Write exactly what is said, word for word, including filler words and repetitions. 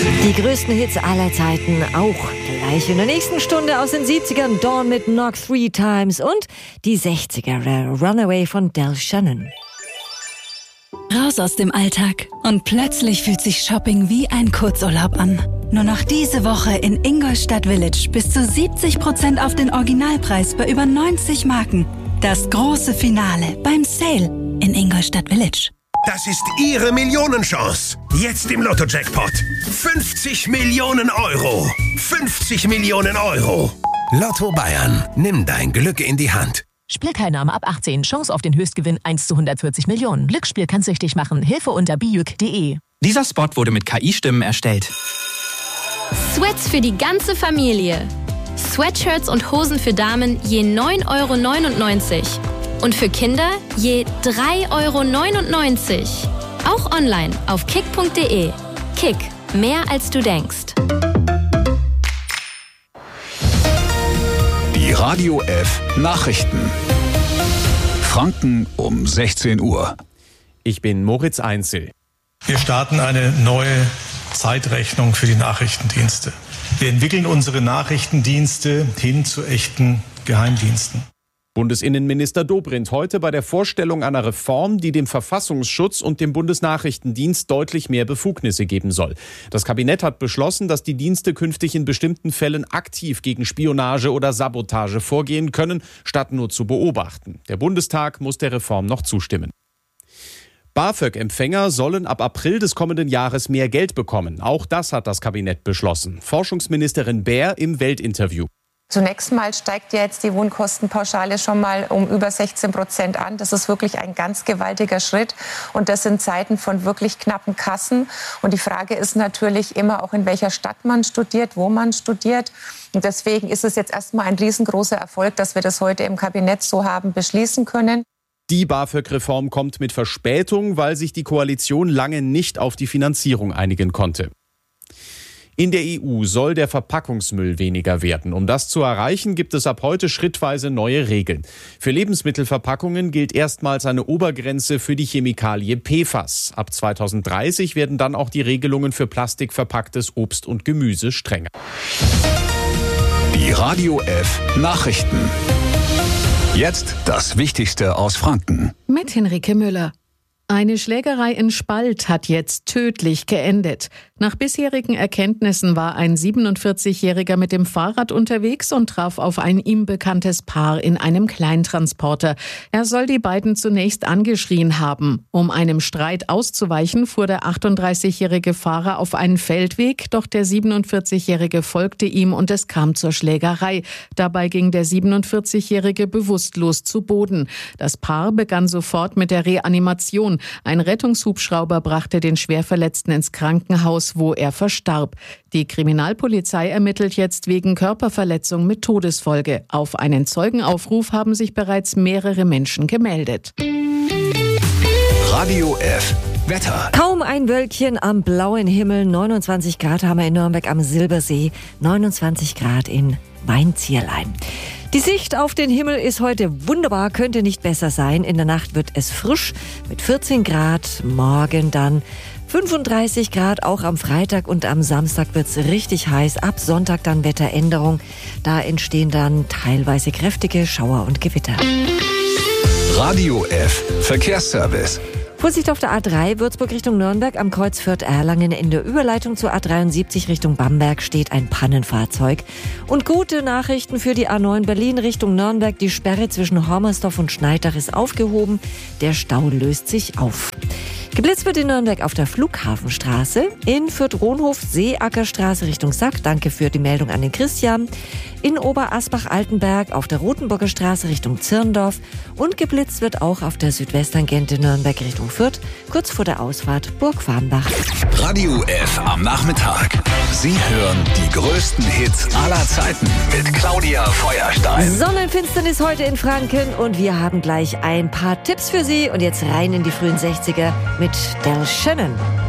Die größten Hits aller Zeiten auch gleich in der nächsten Stunde aus den siebzigern. Dawn mit Knock Three Times und die sechziger Runaway von Del Shannon. Raus aus dem Alltag und plötzlich fühlt sich Shopping wie ein Kurzurlaub an. Nur noch diese Woche in Ingolstadt Village bis zu siebzig Prozent auf den Originalpreis bei über neunzig Marken. Das große Finale beim Sale in Ingolstadt Village. Das ist Ihre Millionenchance. Jetzt im Lotto-Jackpot. fünfzig Millionen Euro. fünfzig Millionen Euro. Lotto Bayern. Nimm dein Glück in die Hand. Spielteilnahme ab achtzehn. Chance auf den Höchstgewinn eins zu hundertvierzig Millionen. Glücksspiel kann süchtig machen. Hilfe unter bijuk punkt de. Dieser Spot wurde mit K I-Stimmen erstellt. Sweats für die ganze Familie. Sweatshirts und Hosen für Damen je neun Euro neunundneunzig. Und für Kinder je drei Euro neunundneunzig. Auch online auf kick punkt de. Kick, mehr als du denkst. Die Radio F Nachrichten. Franken um sechzehn Uhr. Ich bin Moritz Einzel. Wir starten eine neue Zeitrechnung für die Nachrichtendienste. Wir entwickeln unsere Nachrichtendienste hin zu echten Geheimdiensten. Bundesinnenminister Dobrindt heute bei der Vorstellung einer Reform, die dem Verfassungsschutz und dem Bundesnachrichtendienst deutlich mehr Befugnisse geben soll. Das Kabinett hat beschlossen, dass die Dienste künftig in bestimmten Fällen aktiv gegen Spionage oder Sabotage vorgehen können, statt nur zu beobachten. Der Bundestag muss der Reform noch zustimmen. BAföG-Empfänger sollen ab April des kommenden Jahres mehr Geld bekommen. Auch das hat das Kabinett beschlossen. Forschungsministerin Baer im Weltinterview. Zunächst mal steigt ja jetzt die Wohnkostenpauschale schon mal um über sechzehn Prozent an. Das ist wirklich ein ganz gewaltiger Schritt. Und das in Zeiten von wirklich knappen Kassen. Und die Frage ist natürlich immer auch, in welcher Stadt man studiert, wo man studiert. Und deswegen ist es jetzt erstmal ein riesengroßer Erfolg, dass wir das heute im Kabinett so haben beschließen können. Die BAföG-Reform kommt mit Verspätung, weil sich die Koalition lange nicht auf die Finanzierung einigen konnte. In der E U soll der Verpackungsmüll weniger werden. Um das zu erreichen, gibt es ab heute schrittweise neue Regeln. Für Lebensmittelverpackungen gilt erstmals eine Obergrenze für die Chemikalie P F A S. Ab zweitausenddreißig werden dann auch die Regelungen für plastikverpacktes Obst und Gemüse strenger. Die Radio F Nachrichten. Jetzt das Wichtigste aus Franken. Mit Henrike Müller. Eine Schlägerei in Spalt hat jetzt tödlich geendet. Nach bisherigen Erkenntnissen war ein siebenundvierzigjähriger mit dem Fahrrad unterwegs und traf auf ein ihm bekanntes Paar in einem Kleintransporter. Er soll die beiden zunächst angeschrien haben. Um einem Streit auszuweichen, fuhr der achtunddreißigjährige Fahrer auf einen Feldweg, doch der siebenundvierzigjährige folgte ihm und es kam zur Schlägerei. Dabei ging der siebenundvierzigjährige bewusstlos zu Boden. Das Paar begann sofort mit der Reanimation. Ein Rettungshubschrauber brachte den Schwerverletzten ins Krankenhaus, wo er verstarb. Die Kriminalpolizei ermittelt jetzt wegen Körperverletzung mit Todesfolge. Auf einen Zeugenaufruf haben sich bereits mehrere Menschen gemeldet. Radio F Wetter. Kaum ein Wölkchen am blauen Himmel. neunundzwanzig Grad haben wir in Nürnberg am Silbersee, neunundzwanzig Grad in Weinzierlein. Die Sicht auf den Himmel ist heute wunderbar, könnte nicht besser sein. In der Nacht wird es frisch mit vierzehn Grad, morgen dann fünfunddreißig Grad, auch am Freitag und am Samstag wird es richtig heiß. Ab Sonntag dann Wetteränderung, da entstehen dann teilweise kräftige Schauer und Gewitter. Radio F Verkehrsservice. Vorsicht auf der A drei, Würzburg Richtung Nürnberg, am Kreuz Fürth-Erlangen. In der Überleitung zur A dreiundsiebzig Richtung Bamberg steht ein Pannenfahrzeug. Und gute Nachrichten für die A neun Berlin Richtung Nürnberg. Die Sperre zwischen Hormersdorf und Schneidach ist aufgehoben. Der Stau löst sich auf. Geblitzt wird in Nürnberg auf der Flughafenstraße, in Fürth-Ronhof, Seeackerstraße Richtung Sack. Danke für die Meldung an den Christian. In Oberasbach-Altenberg auf der Rotenburger Straße Richtung Zirndorf. Und geblitzt wird auch auf der Südwesttangente Nürnberg Richtung Fürth, kurz vor der Ausfahrt Burgfarnbach. Radio F am Nachmittag. Sie hören die größten Hits aller Zeiten mit Claudia Feuerstein. Sonnenfinsternis heute in Franken und wir haben gleich ein paar Tipps für Sie. Und jetzt rein in die frühen sechziger mit Del Shannon.